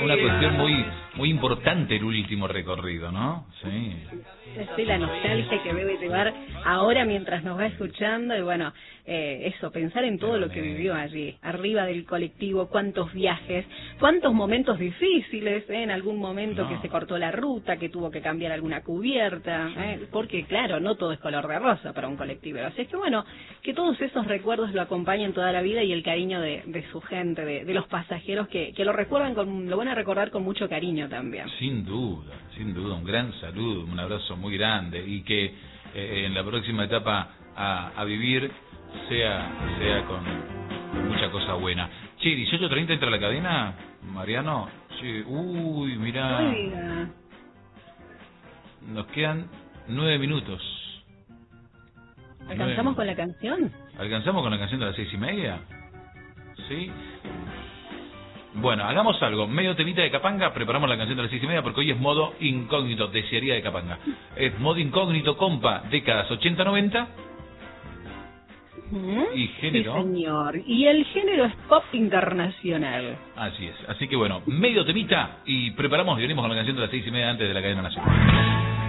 una cuestión muy importante el último recorrido, ¿no? Sí. Sí, la nostalgia que debe llevar ahora mientras nos va escuchando y bueno, eso, pensar en todo lo que vivió allí, arriba del colectivo, cuántos viajes, cuántos momentos difíciles, en algún momento que se cortó la ruta, que tuvo que cambiar alguna cubierta, porque claro, no todo es color de rosa para un colectivo, así es que bueno, que todos esos recuerdos lo acompañen toda la vida y el cariño de su gente, de los pasajeros que lo recuerdan lo van a recordar con mucho cariño también. Sin duda, un gran saludo, un abrazo muy grande y que en la próxima etapa a vivir sea con mucha cosa buena. Che, 18:30 entra la cadena, Mariano. Sí. Uy, mirá. Nos quedan 9 minutos. ¿Alcanzamos con la canción? ¿Alcanzamos con la canción de las 6:30? Sí. Bueno, hagamos algo. Medio temita de Capanga, preparamos la canción de las 6:30 porque hoy es modo incógnito, desearía de Capanga. Es modo incógnito, compa, décadas 80-90. ¿Y género? Sí, señor. Y el género es pop internacional. Así es. Así que bueno, medio temita y preparamos y venimos con la canción de las 6:30 antes de la cadena nacional.